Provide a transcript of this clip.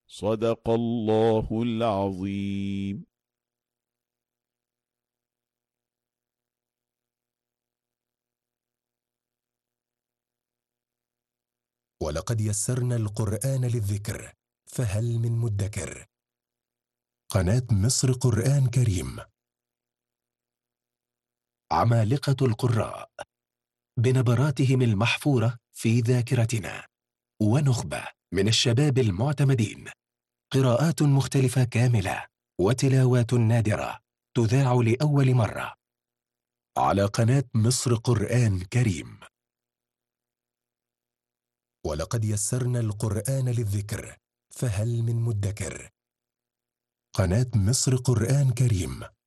صدق الله العظيم. ولقد يسرنا القرآن للذكر فهل من مدكر. قناة مصر قرآن كريم. عمالقة القراء بنبراتهم المحفورة في ذاكرتنا، ونخبة من الشباب المعتمدين، قراءات مختلفة كاملة وتلاوات نادرة تذاع لأول مرة على قناة مصر قرآن كريم. ولقد يسرنا القرآن للذكر فهل من مدكر. قناة مصر قرآن كريم